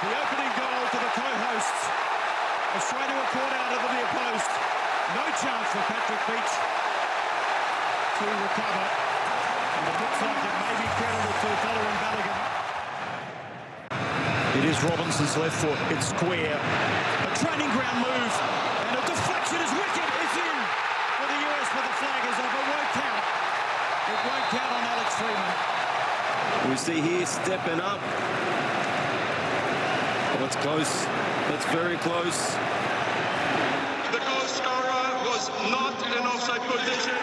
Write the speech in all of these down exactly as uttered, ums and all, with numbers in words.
The opening goal to the co-hosts. Australia were caught out of the near post. No chance for Patrick Beach to recover. And it looks like it may be credited to Follow-on Balogun. It is Robinson's left foot. It's square. A training ground move. And a deflection is wicked. It's in for the U S, but the flag is up. It won't count. It won't count on Alex Freeman. We see here stepping up. Oh, it's close. That's very close. The goal scorer was not in an offside position.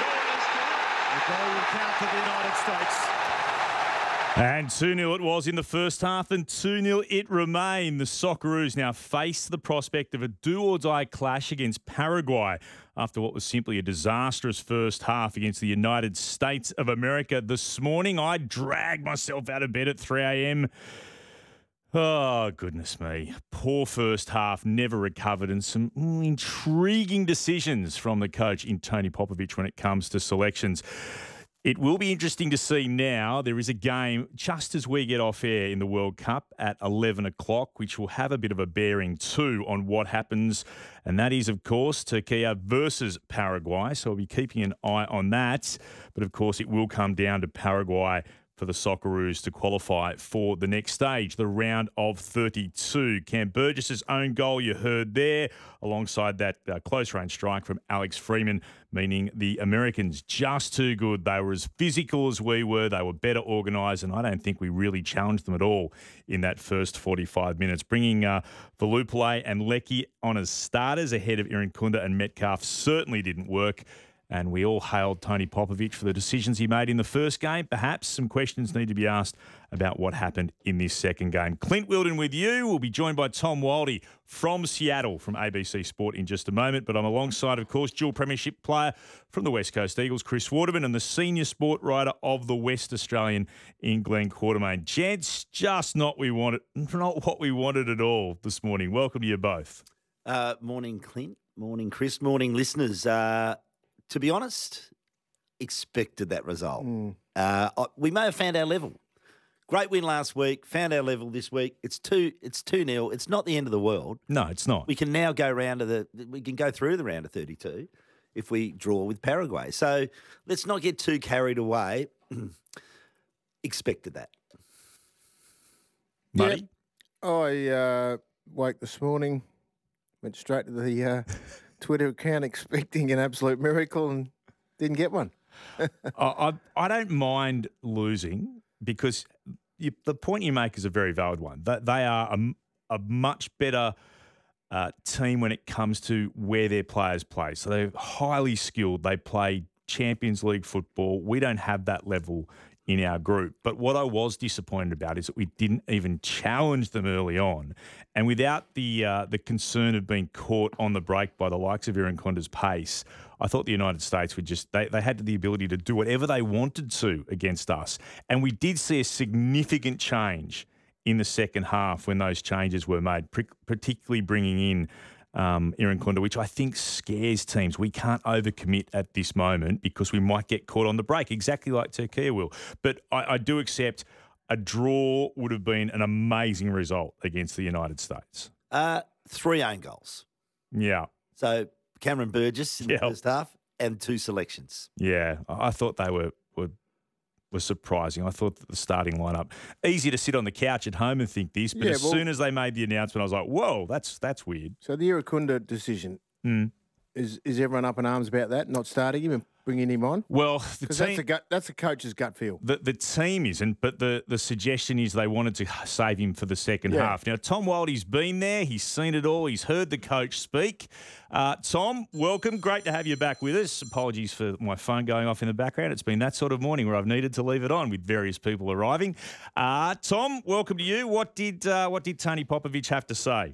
The goal will count to the United States. And two nil it was in the first half, and two nil it remained. The Socceroos now face the prospect of a do-or-die clash against Paraguay after what was simply a disastrous first half against the United States of America this morning. I dragged myself out of bed at three a.m. Oh, goodness me. Poor first half, never recovered, and some mm, intriguing decisions from the coach in Tony Popovic when it comes to selections. It will be interesting to see now. There is a game just as we get off air in the World Cup at eleven o'clock, which will have a bit of a bearing too on what happens. And that is, of course, Turkey versus Paraguay. So we'll be keeping an eye on that. But, of course, it will come down to Paraguay for the Socceroos to qualify for the next stage, the round of thirty-two. Cam Burgess's own goal you heard there, alongside that uh, close-range strike from Alex Freeman, meaning the Americans just too good. They were as physical as we were. They were better organised, and I don't think we really challenged them at all in that first forty-five minutes. Bringing uh, Valupale and Leckie on as starters ahead of Irankunda and Metcalf certainly didn't work. And we all hailed Tony Popovic for the decisions he made in the first game. Perhaps some questions need to be asked about what happened in this second game. Clint Wilden with you. We'll be joined by Tom Wildey from Seattle from A B C Sport in just a moment. But I'm alongside, of course, dual premiership player from the West Coast Eagles, Chris Waterman, and the senior sport writer of the West Australian in Glenn Quartermain. Gents, just not we wanted, not what we wanted at all this morning. Welcome to you both. Uh, morning, Clint. Morning, Chris. Morning, listeners. Uh, To be honest, expected that result. Mm. Uh, we may have found our level. Great win last week, found our level this week. It's two. It's two nil. It's not the end of the world. No, it's not. We can now go round to the. We can go through the round of thirty-two if we draw with Paraguay. So let's not get too carried away. Expected that. Muddy? Yeah. I uh, woke this morning, went straight to the. Uh, Twitter account expecting an absolute miracle and didn't get one. I, I I don't mind losing because you, the point you make is a very valid one. That they are a, a much better uh, team when it comes to where their players play. So they're highly skilled. They play Champions League football. We don't have that level in our group. But what I was disappointed about is that we didn't even challenge them early on. And without the uh, the concern of being caught on the break by the likes of Irankunda's pace, I thought the United States would just, they, they had the ability to do whatever they wanted to against us. And we did see a significant change in the second half when those changes were made, particularly bringing in Um, Irankunda, which I think scares teams. We can't overcommit at this moment because we might get caught on the break, exactly like Turkey will. But I, I do accept a draw would have been an amazing result against the United States. Uh, three own goals. Yeah. So Cameron Burgess in Yep. the first half and two selections. Yeah, I I thought they were were was surprising. I thought that the starting lineup, easy to sit on the couch at home and think this, but Yeah, as well- soon as they made the announcement, I was like, whoa, that's that's weird. So the Irakunda decision, Mm. is is everyone up in arms about that, not starting him and bringing him on? Well, the Because team... that's, a gut, that's a coach's gut feel. The the team isn't, but the, the suggestion is they wanted to save him for the second Yeah. half. Now, Tom Wildey's been there. He's seen it all. He's heard the coach speak. Uh, Tom, welcome. Great to have you back with us. Apologies for my phone going off in the background. It's been that sort of morning where I've needed to leave it on with various people arriving. Uh, Tom, welcome to you. What did uh, what did Tony Popovic have to say?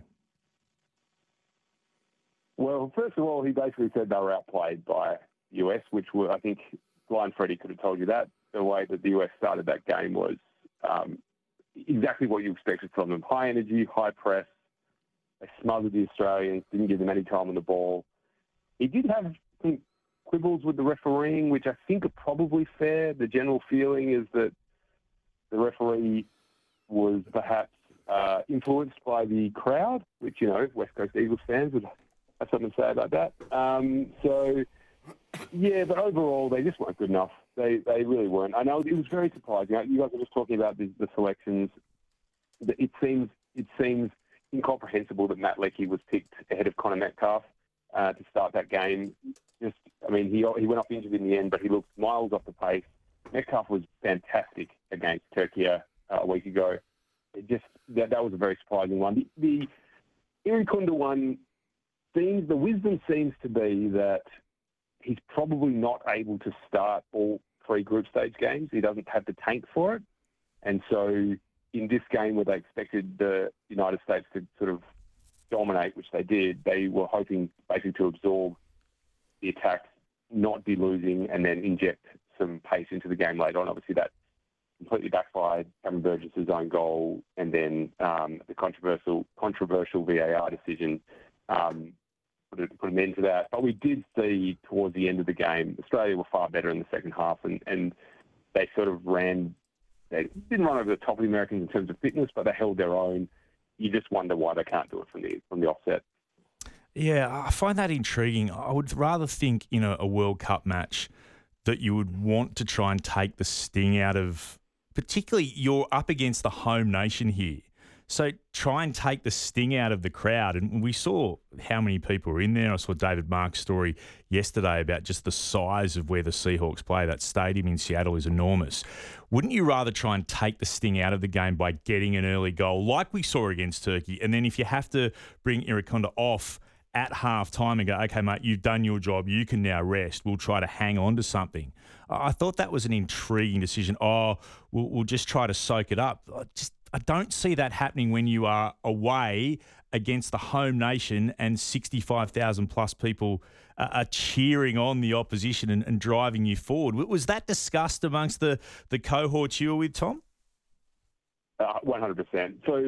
Well, first of all, he basically said they were outplayed by U S, which were, I think Blind Freddie could have told you that. The way that the U S started that game was um, exactly what you expected from them. High energy, high press. They smothered the Australians, didn't give them any time on the ball. He did have, I think, quibbles with the refereeing, which I think are probably fair. The general feeling is that the referee was perhaps uh, influenced by the crowd, which, you know, West Coast Eagles fans would have something to say about that. Um, so, yeah, but overall, they just weren't good enough. They they really weren't. I know it was very surprising. You guys were just talking about the, the selections. It seems it seems incomprehensible that Matt Leckie was picked ahead of Connor Metcalf uh, to start that game. Just, I mean, he he went off injured in the end, but he looked miles off the pace. Metcalf was fantastic against Turkey uh, a week ago. It just that that was a very surprising one. The, the Irikunda one seems the wisdom seems to be that he's probably not able to start all three group stage games. He doesn't have the tank for it, and so in this game where they expected the United States to sort of dominate, which they did, they were hoping basically to absorb the attacks, not be losing, and then inject some pace into the game later on. Obviously, that completely backfired. Cameron Burgess' own goal, and then um, the controversial controversial V A R decision um, put, it, put an end to that. But we did see towards the end of the game, Australia were far better in the second half, and, and they sort of ran. They didn't run over the top of the Americans in terms of fitness, but they held their own. You just wonder why they can't do it from the from the offset. Yeah, I find that intriguing. I would rather think in a, a World Cup match that you would want to try and take the sting out of, particularly you're up against the home nation here. So try and take the sting out of the crowd. And we saw how many people were in there. I saw David Mark's story yesterday about just the size of where the Seahawks play. That stadium in Seattle is enormous. Wouldn't you rather try and take the sting out of the game by getting an early goal like we saw against Turkey? And then if you have to bring Irikunda off at half time and go, okay, mate, you've done your job. You can now rest. We'll try to hang on to something. I thought that was an intriguing decision. Oh, we'll, we'll just try to soak it up. I just I don't see that happening when you are away against the home nation and sixty-five thousand plus people uh, are cheering on the opposition and, and driving you forward. Was that discussed amongst the, the cohorts you were with, Tom? Uh, one hundred percent. So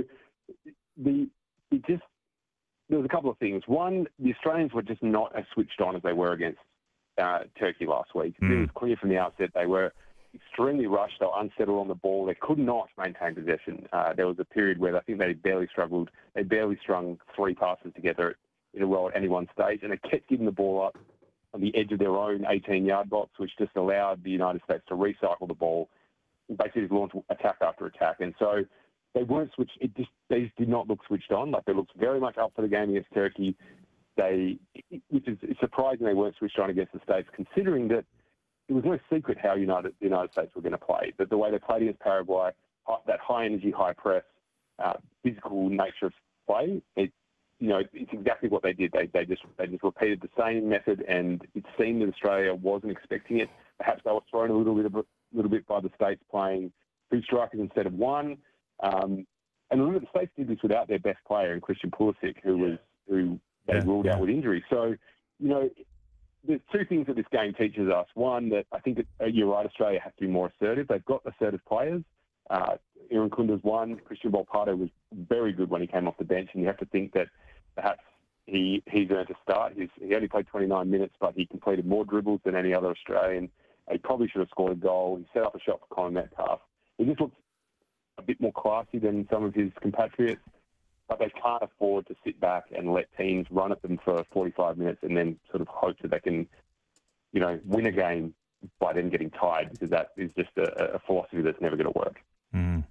the it just there was a couple of things. One, the Australians were just not as switched on as they were against uh, Turkey last week. Mm. It was clear from the outset they were extremely rushed. They were unsettled on the ball. They could not maintain possession. Uh, there was a period where I think they barely struggled. They barely strung three passes together in a row at any one stage, and they kept giving the ball up on the edge of their own eighteen-yard box, which just allowed the United States to recycle the ball and basically launch attack after attack. And so they weren't switched. It just they just did not look switched on. Like, they looked very much up for the game against Turkey. They, which is surprising, they weren't switched on against the States, considering that it was no secret how United the United States were going to play. That the way they played against Paraguay, that high energy, high press, uh, physical nature of play, it you know it's exactly what they did. They they just they just repeated the same method, and it seemed that Australia wasn't expecting it. Perhaps they were thrown a little bit a little bit by the States playing two strikers instead of one. Um, and remember, the States did this without their best player, in Christian Pulisic, who was who they yeah, ruled yeah. out with injury. So, you know, there's two things that this game teaches us. One, that I think that, uh, you're right, Australia has to be more assertive. They've got assertive players. Uh, Irankunda's one. Christian Volpato was very good when he came off the bench, and you have to think that perhaps he he's earned a start. He's, he only played twenty-nine minutes, but he completed more dribbles than any other Australian. He probably should have scored a goal. He set up a shot for Colin Metcalf. He just looks a bit more classy than some of his compatriots, but they can't afford to sit back and let teams run at them for forty-five minutes and then sort of hope that they can, you know, win a game by them getting tired, because that is just a, a philosophy that's never going to work. Mm.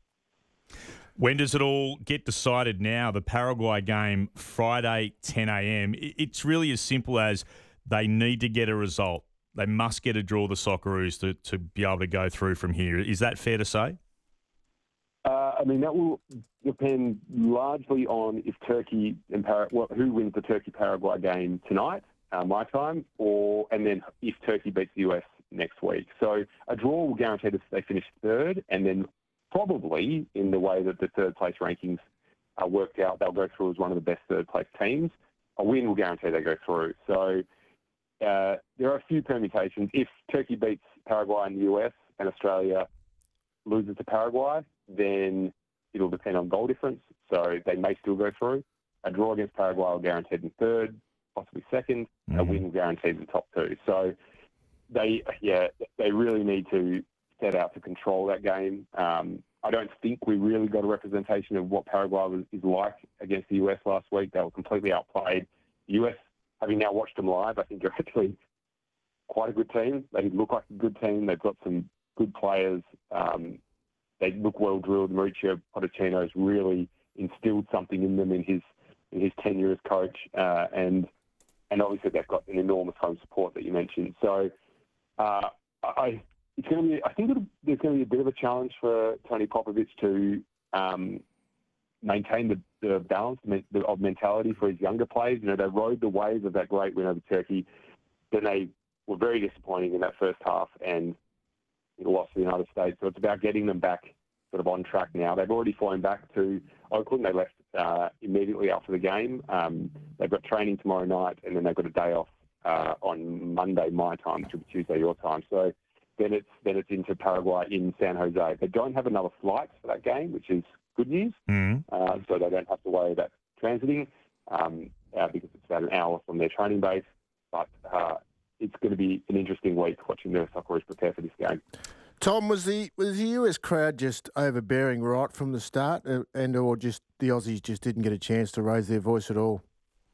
When does it all get decided now? The Paraguay game, Friday, ten a.m. It's really as simple as they need to get a result. They must get a draw, the Socceroos, to, to be able to go through from here. Is that fair to say? Uh, I mean, that will depend largely on if Turkey and Par- well, who wins the Turkey-Paraguay game tonight, uh, my time, or and then if Turkey beats the U S next week. So a draw will guarantee that they finish third, and then probably in the way that the third-place rankings are worked out, they'll go through as one of the best third-place teams. A win will guarantee they go through. So uh, there are a few permutations. If Turkey beats Paraguay and the U S and Australia loses to Paraguay, then it'll depend on goal difference. So they may still go through. A draw against Paraguay will guarantee them third, possibly second. Mm-hmm. A win will guarantee the top two. So they, yeah, they really need to set out to control that game. Um, I don't think we really got a representation of what Paraguay was, is like against the U S last week. They were completely outplayed. The U S, having now watched them live, I think they're actually quite a good team. They look like a good team. They've got some good players. Um, they look well drilled. Mauricio Pochettino has really instilled something in them in his in his tenure as coach, uh, and and obviously they've got an enormous home support that you mentioned. So uh, I it's going to be. I think it'll, there's going to be a bit of a challenge for Tony Popovich to um, maintain the, the balance of mentality for his younger players. You know, they rode the wave of that great win over Turkey. Then they were very disappointing in that first half and lost to the United States. So it's about getting them back sort of on track now. They've already flown back to Oakland. They left uh, immediately after the game. Um, they've got training tomorrow night, and then they've got a day off uh, on Monday my time, which will be Tuesday your time. So then it's then it's into Paraguay in San Jose. They don't have another flight for that game, which is good news. Mm. Uh, so they don't have to worry about transiting um, uh, because it's about an hour from their training base. But uh, it's going to be an interesting week watching the Socceroos prepare for this game. Tom, was the was the U S crowd just overbearing right from the start, uh, and or just the Aussies just didn't get a chance to raise their voice at all?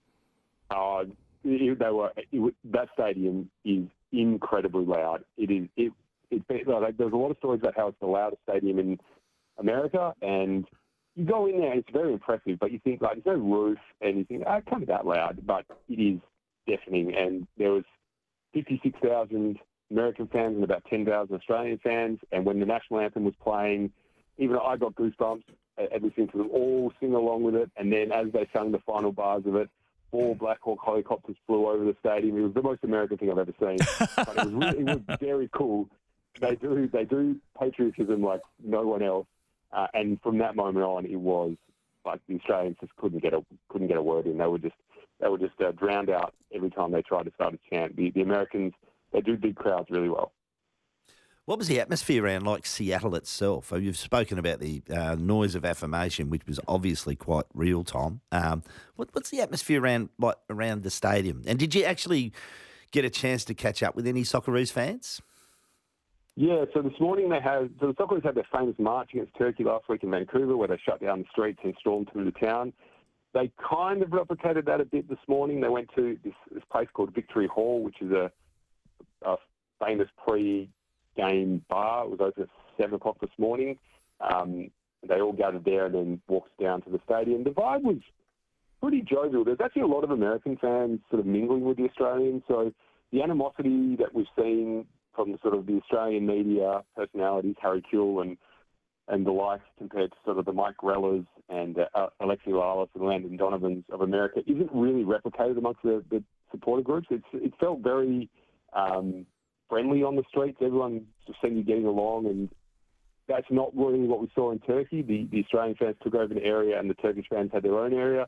Uh, it, they were it, that stadium is incredibly loud. It is it it like, there's a lot of stories about how it's the loudest stadium in America, and you go in there and it's very impressive, but you think like there's no roof, and you think, oh, it can't be that loud, but it is deafening. And there was fifty-six thousand American fans and about ten thousand Australian fans. And when the national anthem was playing, even I got goosebumps at listening to them all sing along with it. And then as they sang the final bars of it, four Black Hawk helicopters flew over the stadium. It was the most American thing I've ever seen. But it was really, it was very cool. They do they do patriotism like no one else. Uh, and from that moment on, it was like the Australians just couldn't get a couldn't get a word in. They were just they were just uh, drowned out every time they tried to start a chant. The, the Americans, they do big crowds really well. What was the atmosphere around like Seattle itself? You've spoken about the uh, noise of affirmation, which was obviously quite real, Tom. Um, what, what's the atmosphere around like around the stadium? And did you actually get a chance to catch up with any Socceroos fans? Yeah, so this morning they had, so the Socceroos had their famous march against Turkey last week in Vancouver, where they shut down the streets and stormed through the town. They kind of replicated that a bit this morning. They went to this, this place called Victory Hall, which is a, a famous pre-game bar. It was open at seven o'clock this morning. Um, they all gathered there and then walked down to the stadium. The vibe was pretty jovial. There's actually a lot of American fans sort of mingling with the Australians. So the animosity that we've seen from sort of the Australian media personalities, Harry Kewell and and the like, compared to sort of the Mike Grellas and uh, Alexi Lalas and Landon Donovans of America, isn't really replicated amongst the, the supporter groups. It's, it felt very um, friendly on the streets. Everyone just seemed to be getting along, and that's not really what we saw in Turkey. The, the Australian fans took over an area and the Turkish fans had their own area.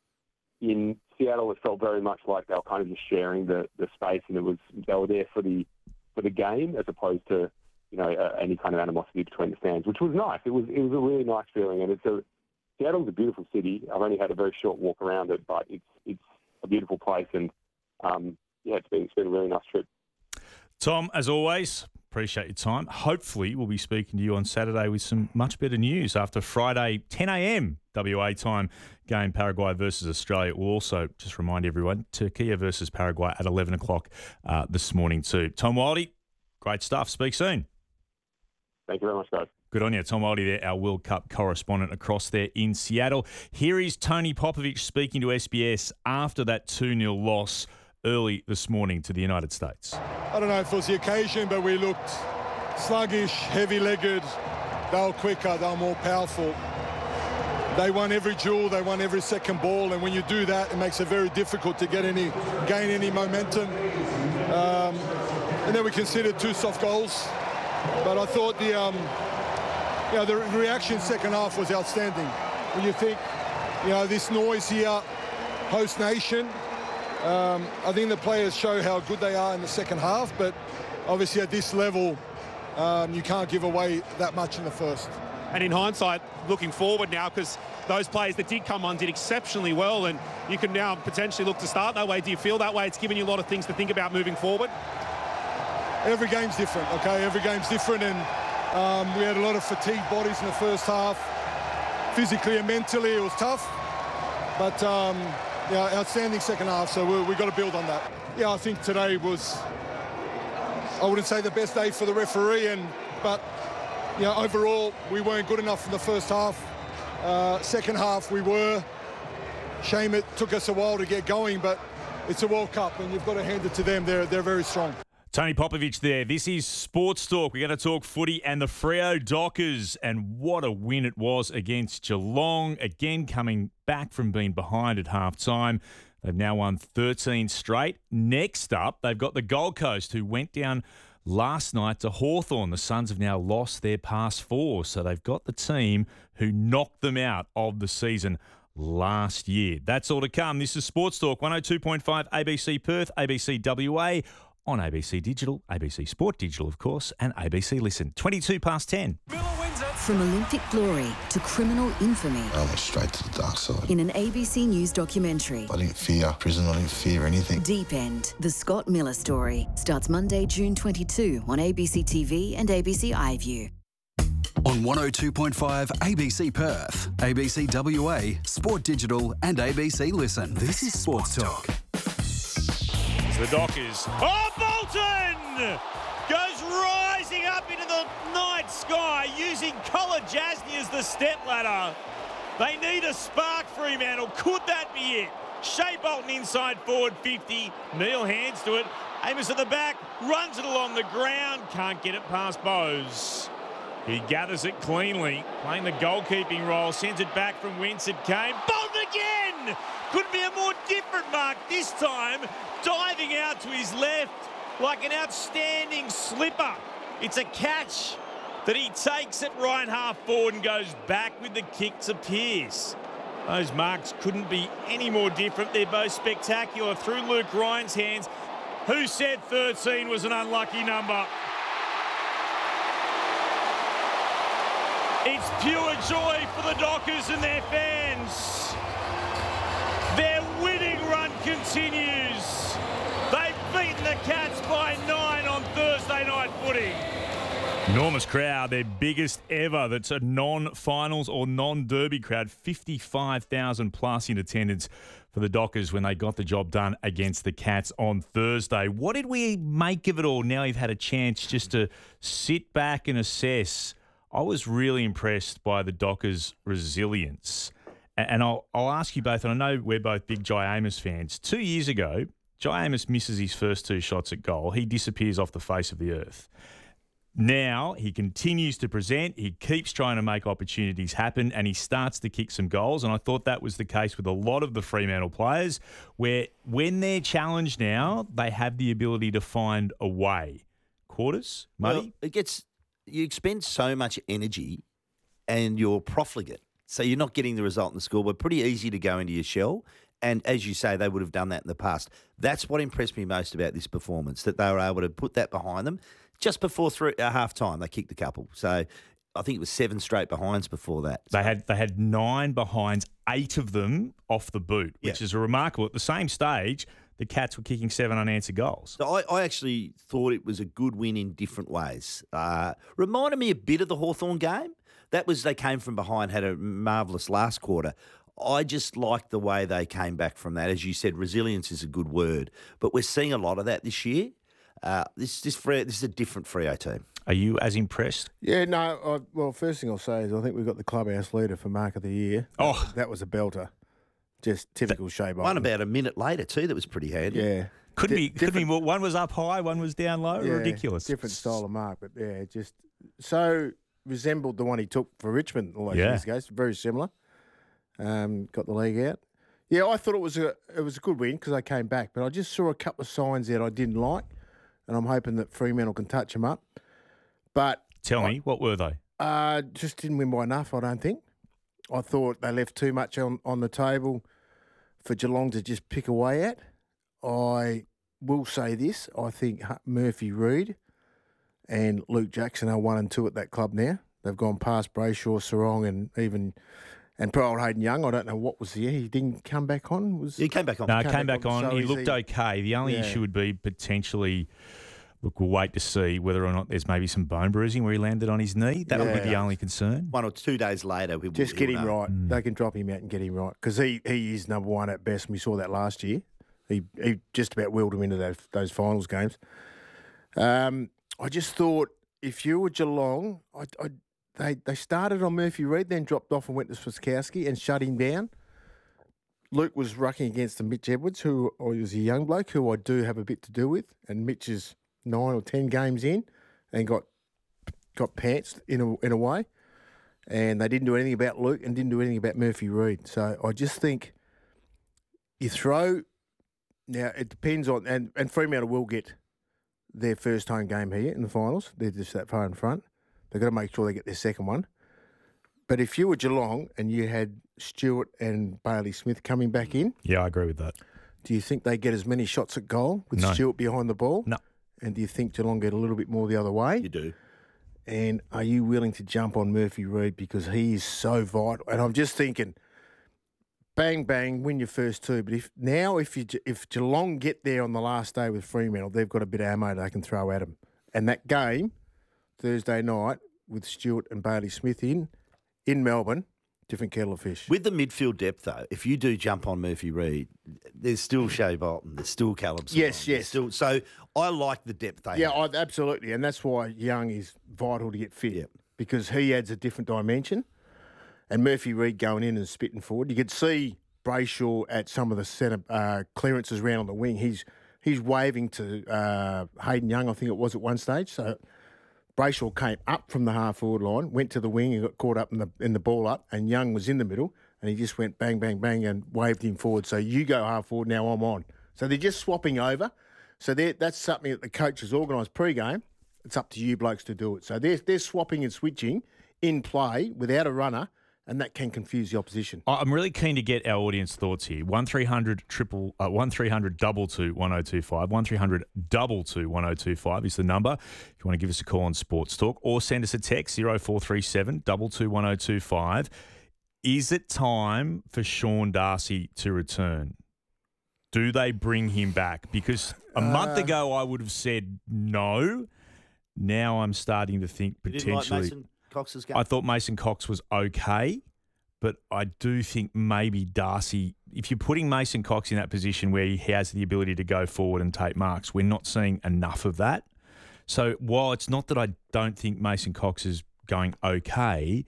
In Seattle, it felt very much like they were kind of just sharing the, the space, and it was they were there for the for the game as opposed to, you know, uh, any kind of animosity between the fans, which was nice. It was it was a really nice feeling, and it's a Seattle's a beautiful city. I've only had a very short walk around it, but it's it's a beautiful place, and um, yeah, it's been it's been a really nice trip. Tom, as always, appreciate your time. Hopefully, we'll be speaking to you on Saturday with some much better news after Friday, ten a.m. W A time game, Paraguay versus Australia. We'll also just remind everyone, Turkey versus Paraguay at eleven o'clock uh, this morning too. Tom Wildey, great stuff. Speak soon. Thank you very much, guys. Good on you. Tom Wildey there, our World Cup correspondent across there in Seattle. Here is Tony Popovich speaking to S B S after that two nil loss early this morning to the United States. I don't know if it was the occasion, but we looked sluggish, heavy-legged. They were quicker, they were more powerful. They won every duel, they won every second ball, and when you do that, it makes it very difficult to get any, gain any momentum. Um, and then we conceded two soft goals, but I thought the, um, you know, the reaction second half was outstanding. When you think, you know, this noise here, host nation. Um, I think the players show how good they are in the second half, but obviously at this level, um, you can't give away that much in the first. And in hindsight, looking forward now, because those players that did come on did exceptionally well, and you can now potentially look to start that way. Do you feel that way? It's given you a lot of things to think about moving forward? Every game's different, okay? Every game's different, and Um, we had a lot of fatigued bodies in the first half. Physically and mentally, it was tough. But, um, yeah, outstanding second half, so we, we've got to build on that. Yeah, I think today was, I wouldn't say the best day for the referee, and but, you know, overall, we weren't good enough in the first half. Uh, second half, we were. Shame it took us a while to get going, but it's a World Cup, and you've got to hand it to them. They're, they're very strong. Tony Popovich there. This is Sports Talk. We're going to talk footy and the Freo Dockers, and what a win it was against Geelong. Again, coming back from being behind at half-time. They've now won thirteen straight. Next up, they've got the Gold Coast, who went down last night to Hawthorn. The Suns have now lost their past four, so they've got the team who knocked them out of the season last year. That's all to come. This is Sports Talk, one oh two point five A B C Perth, A B C W A, on A B C Digital, A B C Sport Digital, of course, and A B C Listen. twenty-two past ten. From Olympic glory to criminal infamy. I went straight to the dark side. In an A B C News documentary. I didn't fear prison, I didn't fear anything. Deep End, the Scott Miller story, starts Monday, June twenty-second on A B C T V and A B C iView. On one oh two point five A B C Perth, A B C W A, Sport Digital and A B C Listen. This is Sports Talk. The Dockers. Oh, Bolton goes rising up into the night sky using Collar Jasny as the step ladder. They need a spark, Fremantle. Could that be it? Shea Bolton inside forward fifty. Neil hands to it. Amos at the back. Runs it along the ground. Can't get it past Bowes. He gathers it cleanly. Playing the goalkeeping role. Sends it back from whence it came. Bolton again! Couldn't be a more different mark this time. Diving out to his left like an outstanding slipper. It's a catch that he takes at right half forward and goes back with the kick to Pearce. Those marks couldn't be any more different. They're both spectacular through Luke Ryan's hands. Who said thirteen was an unlucky number? It's pure joy for the Dockers and their fans. Their winning run continues. They've beaten the Cats by nine on Thursday night footy. Enormous crowd, their biggest ever. That's a non-finals or non-derby crowd. fifty-five thousand plus in attendance for the Dockers when they got the job done against the Cats on Thursday. What did we make of it all now you've had a chance just to sit back and assess? I was really impressed by the Dockers' resilience. And I'll, I'll ask you both, and I know we're both big Jai Amos fans. Two years ago, Jai Amos misses his first two shots at goal. He disappears off the face of the earth. Now he continues to present. He keeps trying to make opportunities happen, and he starts to kick some goals. And I thought that was the case with a lot of the Fremantle players, where when they're challenged now, they have the ability to find a way. Quarters, Muddy? Well, it gets you expend so much energy, and you're profligate. So you're not getting the result in the scoreboard. Pretty easy to go into your shell. And as you say, they would have done that in the past. That's what impressed me most about this performance, that they were able to put that behind them. Just before three, uh, half time, they kicked a couple. So I think it was seven straight behinds before that. They had they had nine behinds, eight of them off the boot, which yeah. is remarkable. At the same stage, the Cats were kicking seven unanswered goals. So I, I actually thought it was a good win in different ways. Uh, reminded me a bit of the Hawthorn game. That was, they came from behind, had a marvellous last quarter. I just liked the way they came back from that. As you said, resilience is a good word. But we're seeing a lot of that this year. Uh, this, this, Freo, this is a different Freo team. Are you as impressed? Yeah, no. I, well, first thing I'll say is I think we've got the clubhouse leader for Mark of the Year. Oh. That was a belter. Just typical Shea Bolton. One about a minute later, too, that was pretty handy. Yeah. Couldn't be, couldn't be more. One was up high, one was down low. Yeah, ridiculous. Different style of mark, but yeah, just so resembled the one he took for Richmond all those yeah. years ago. It's very similar. Um, got the leg out. Yeah, I thought it was a it was a good win because they came back, but I just saw a couple of signs that I didn't like, and I'm hoping that Fremantle can touch them up. But tell I, me, what were they? Uh, just didn't win by enough, I don't think. I thought they left too much on, on the table for Geelong to just pick away at. I will say this, I think Murphy Reid and Luke Jackson are one and two at that club now. They've gone past Brayshaw, Sarong, and even and poor old Hayden Young. I don't know what was the he didn't come back on. Was he came back on? No, came, came back, back on. on. So he looked he, okay. The only yeah. issue would be potentially Look, we'll wait to see whether or not there's maybe some bone bruising where he landed on his knee. That would be the Yeah. only concern. One or two days later, we Just we'll get him know. right. They can drop him out and get him right because he, he is number one at best. And we saw that last year. He he just about willed him into those, those finals games. Um, I just thought if you were Geelong, I, I, they they started on Murphy Reid, then dropped off and went to Swiskowski and shut him down. Luke was rucking against the Mitch Edwards, who was a young bloke who I do have a bit to do with, and Mitch is nine or ten games in and got got pantsed in a in a way, and they didn't do anything about Luke and didn't do anything about Murphy Reid. So I just think you throw now. It depends on and and Fremantle will get their first home game here in the finals. They're just that far in front. They've got to make sure they get their second one. But if you were Geelong and you had Stewart and Bailey Smith coming back in, Yeah, I agree with that. do you think they get as many shots at goal with No. Stewart behind the ball? No. And do you think Geelong get a little bit more the other way? You do. And are you willing to jump on Murphy Reid because he is so vital? And I'm just thinking, bang bang, win your first two. But if now if you if Geelong get there on the last day with Fremantle, they've got a bit of ammo they can throw at them. And that game Thursday night with Stewart and Bailey Smith in in Melbourne, different kettle of fish. With the midfield depth, though, if you do jump on Murphy Reid, there's still Shea Bolton, there's still Callum Simon, Yes, there's yes. Still, so I like the depth they Yeah, have. I, absolutely, and that's why Young is vital to get fit Yep. because he adds a different dimension. And Murphy Reid going in and spitting forward, you could see Brayshaw at some of the centre uh, clearances round on the wing. He's he's waving to uh, Hayden Young, I think it was at one stage. So Brayshaw came up from the half forward line, went to the wing and got caught up in the in the ball up, and Young was in the middle, and he just went bang, bang, bang, and waved him forward. So you go half forward, now I'm on. So they're just swapping over. So they're- that's something that the coach has organised pre-game. It's up to you blokes to do it. So they're, they're swapping and switching in play without a runner, and that can confuse the opposition. I- I'm really keen to get our audience thoughts here. One three hundred triple uh, one three hundred double two one zero two five one three hundred double two one zero two five is the number. If you want to give us a call on Sports Talk or send us a text zero four three seven double two one zero two five. Is it time for Sean Darcy to return? Do they bring him back? Because a month Uh, ago I would have said no. Now I'm starting to think You didn't like potentially. Mason Cox's game? I thought Mason Cox was okay, but I do think maybe Darcy, if you're putting Mason Cox in that position where he has the ability to go forward and take marks, we're not seeing enough of that. So while it's not that I don't think Mason Cox is going okay,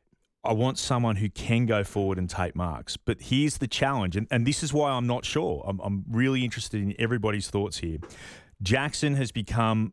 I want someone who can go forward and take marks. But here's the challenge, and, and this is why I'm not sure. I'm, I'm really interested in everybody's thoughts here. Jackson has become,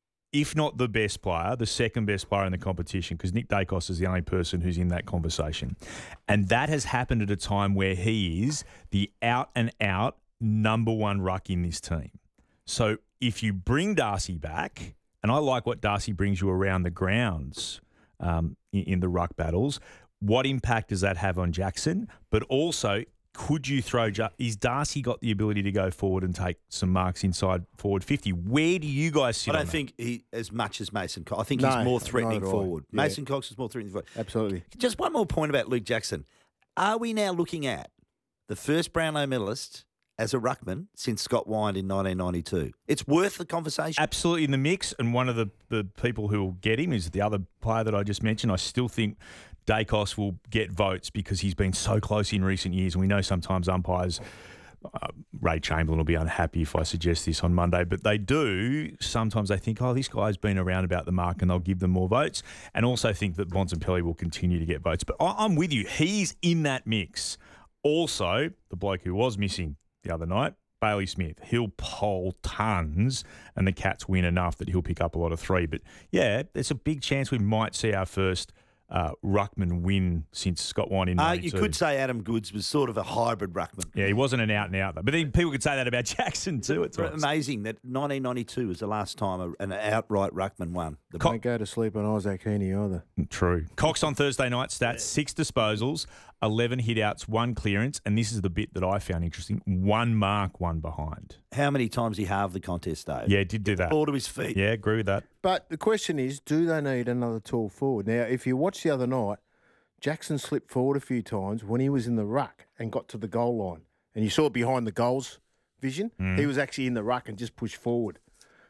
if not the best player, the second best player in the competition, because Nick Dacos is the only person who's in that conversation. And that has happened at a time where he is the out-and-out number one ruck in this team. So if you bring Darcy back, and I like what Darcy brings you around the grounds um, in, in the ruck battles, what impact does that have on Jackson? But also, could you throw... Ja- is Darcy got the ability to go forward and take some marks inside forward fifty? Where do you guys sit I don't on that? think he as much as Mason Cox. I think No, he's more threatening neither do I. forward. Yeah. Mason Cox is more threatening forward. Absolutely. Just one more point about Luke Jackson. Are we now looking at the first Brownlow medalist as a ruckman since Scott Wynd in nineteen ninety-two? It's worth the conversation. Absolutely in the mix, and one of the, the people who will get him is the other player that I just mentioned. I still think Dacos will get votes because he's been so close in recent years, and we know sometimes umpires, uh, Ray Chamberlain will be unhappy if I suggest this on Monday, but they do, sometimes they think, oh, this guy's been around about the mark, and they'll give them more votes, and also think that Bontempelli will continue to get votes. But I, I'm with you. He's in that mix. Also, the bloke who was missing the other night, Bailey Smith. He'll poll tons, and the Cats win enough that he'll pick up a lot of three. But, yeah, there's a big chance we might see our first uh, ruckman win since Scott Wynd in Uh, ninety-two. you could say Adam Goods was sort of a hybrid ruckman. Yeah, he wasn't an out-and-out, though. But then people could say that about Jackson too at times. Amazing that nineteen ninety-two was the last time a- an outright ruckman won. The Don't go to sleep on Isaac Heaney either. True. Cox on Thursday night stats, six disposals, eleven hit-outs, one clearance, and this is the bit that I found interesting, one mark, one behind. How many times he halved the contest, though? Yeah, did do that. Ball to his feet. Yeah, agree with that. But the question is, do they need another tall forward? Now, if you watch the other night, Jackson slipped forward a few times when he was in the ruck and got to the goal line. And you saw it behind the goals vision. Mm. He was actually in the ruck and just pushed forward.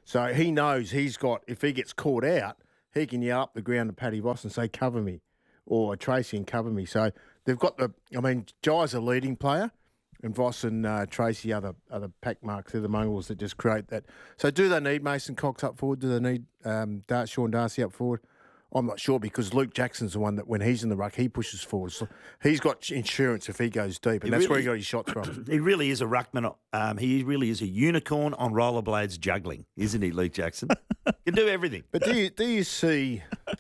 So he knows he's got, if he gets caught out, he can yell up the ground to Paddy Voss and say, cover me, or Tracy and cover me. So they've got the, I mean, Jai's a leading player, and Voss and uh, Tracy are the, are the pack marks. They're the mongrels that just create that. So do they need Mason Cox up forward? Do they need um, Dar- Sean Darcy up forward? I'm not sure, because Luke Jackson's the one that when he's in the ruck, he pushes forward. So he's got insurance if he goes deep, and He that's really- where he got his shots from. He really is a ruckman. Um, he really is a unicorn on rollerblades juggling, isn't he, Luke Jackson? Can do everything. But do you do you see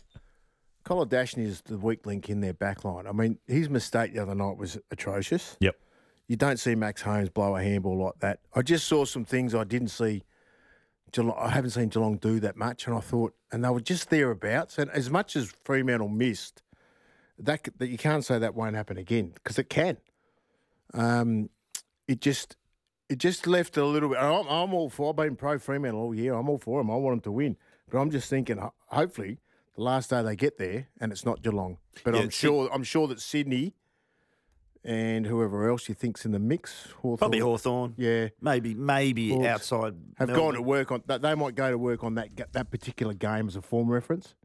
Colin Dashney is the weak link in their back line? I mean, his mistake the other night was atrocious. Yep. You don't see Max Holmes blow a handball like that. I just saw some things I didn't see. Geelong, I haven't seen Geelong do that much, and I thought, and they were just thereabouts. And as much as Fremantle missed, that that you can't say that won't happen again, because it can. Um, it just it just left a little bit. I'm, I'm all for. I've been pro Fremantle all year. I'm all for them. I want them to win, but I'm just thinking, ho- hopefully, the last day they get there, and it's not Geelong. But Yeah, I'm Syd- sure I'm sure that Sydney and whoever else you think's in the mix, Hawthorn, Probably Hawthorn. yeah, Maybe maybe Hawks outside. have Melbourne. gone to work on that. They might go to work on that that particular game as a form reference,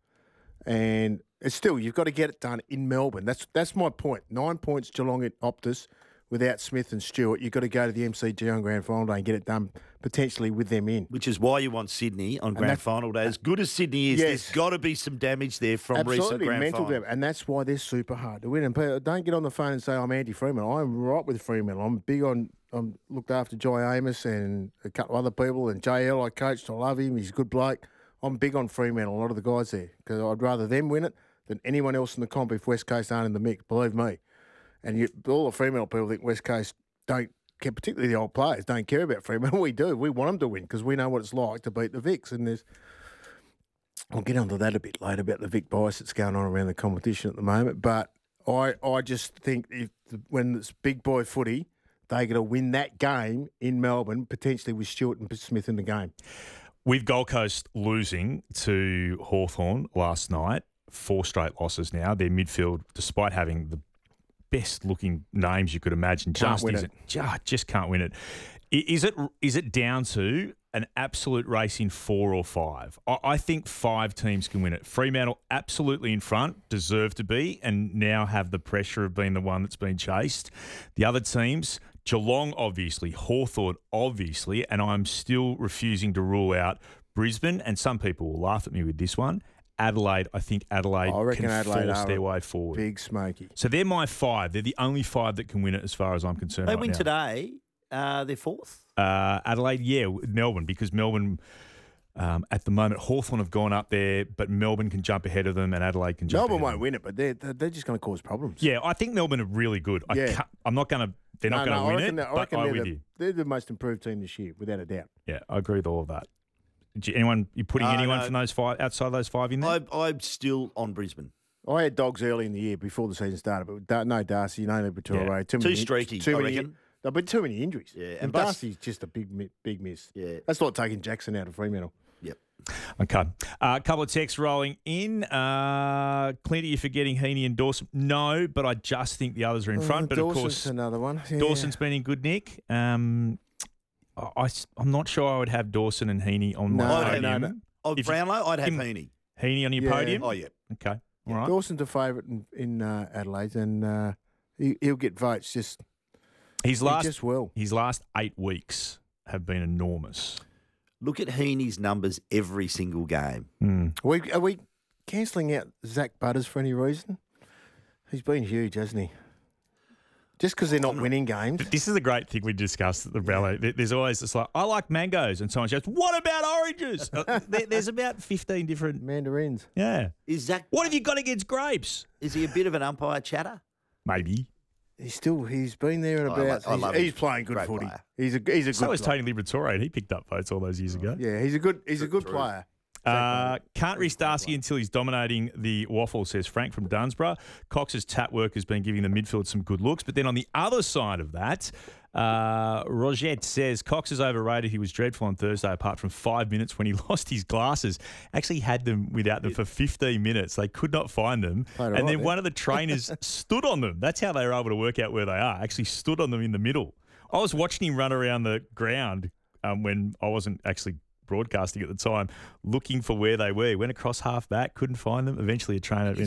and it's still you've got to get it done in Melbourne. That's that's my point. Nine points Geelong at Optus. Without Smith and Stewart, you've got to go to the M C G on Grand Final Day and get it done potentially with them in. Which is why you want Sydney on Grand that- Final Day. As good as Sydney is, Yes. there's got to be some damage there from recent Absolutely, Grand mental Finals. damage. And that's why they're super hard to win. And people, don't get on the phone and say, I'm anti-Fremantle. I'm right with Fremantle. I'm big on, I'm looked after Jai Amos and a couple of other people. And J L, I coached. I love him. He's a good bloke. I'm big on Fremantle, a lot of the guys there, because I'd rather them win it than anyone else in the comp if West Coast aren't in the mix, believe me. And you, all the Fremantle people think West Coast don't care, particularly the old players, don't care about Fremantle. We do. We want them to win because we know what it's like to beat the Vicks. And there's, I'll get onto that a bit later about the Vic bias that's going on around the competition at the moment. But I, I just think if the, when it's big boy footy, they're going to win that game in Melbourne, potentially with Stewart and Smith in the game. With Gold Coast losing to Hawthorn last night, four straight losses now, their midfield, despite having the best looking names you could imagine, Can't just win is it. just, just can't win it. I- Is it is it down to an absolute race in four or five? I, I think five teams can win it. Fremantle absolutely in front, deserve to be, and now have the pressure of being the one that's been chased. The other teams, Geelong obviously, Hawthorn obviously, and I'm still refusing to rule out Brisbane, and some people will laugh at me with this one. Adelaide, I think Adelaide I reckon can Adelaide force are their a way forward. Big smoky. So they're my five. They're the only five that can win it as far as I'm concerned They right win now. today. Uh, they're fourth. Uh, Adelaide, yeah, Melbourne, because Melbourne, um, at the moment, Hawthorn have gone up there, but Melbourne can jump ahead of them and Adelaide can jump Melbourne ahead won't of them. win it, but they're, they're they're just going to cause problems. Yeah, I think Melbourne are really good. I Yeah. can't, I'm not going to, they're not No, going to no, I win reckon it, they're- I but reckon I'm they're with the, you. They're the most improved team this year, without a doubt. Yeah, I agree with all of that. Do you- anyone, you putting No, anyone no. from those five, outside those five in there? I, I'm still on Brisbane. I had dogs early in the year before the season started, but Da- no Darcy, no Liberatore. Yeah. Too, Too many, streaky, too I many, reckon. No, but too many injuries. Yeah, and and Bus- Darcy's just a big, mi- big miss. Yeah. That's like taking Jackson out of Fremantle. Yep. Okay. Uh, a couple of texts rolling in. Uh, Clint, are you forgetting Heaney and Dawson? No, but I just think the others are in front. Uh, But Dawson's of course, another one. Yeah. Dawson's been in good nick. Um, I, am not sure I would have Dawson and Heaney on my No, podium. no, no. Oh, If you- Brownlow, I'd have Him- Heaney. Heaney on your Yeah. podium? Oh, yeah. Okay. All right. Dawson's a favourite in, in uh, Adelaide, and uh, he, he'll get votes. Just His he last, just will. his last eight weeks have been enormous. Look at Heaney's numbers every single game. Mm. Are we, are we cancelling out Zach Butters for any reason? He's been huge, hasn't he? Just because they're not winning games. This is a great thing we discussed at the Brallo. There- There's always this like, I like mangoes. And someone goes, what about oranges? Uh, there- There's about fifteen different. Mandarins. Yeah. Is Zach? What have you got against grapes? Is he a bit of an umpire chatter? Maybe. He's still, he's been there and I about. love- I he's love he's him. playing good Great footy. player. He's a, he's a So good is player. Tony Liberatore, and he picked up votes all those years ago. Yeah, he's a good, he's a good True. player. Uh, can't reach Darcy until he's dominating the waffle, says Frank from Dunsborough. Cox's tap work has been giving the midfield some good looks. But then on the other side of that, uh, Rogette says Cox is overrated. He was dreadful on Thursday, apart from five minutes when he lost his glasses. Actually had them without them for fifteen minutes. They could not find them. Played And all then right, one of the trainers stood on them. That's how they were able to work out where they are. Actually stood on them in the middle. I was watching him run around the ground um, when I wasn't actually broadcasting at the time, looking for where they were. Went across half back, couldn't find them. Eventually, a trainer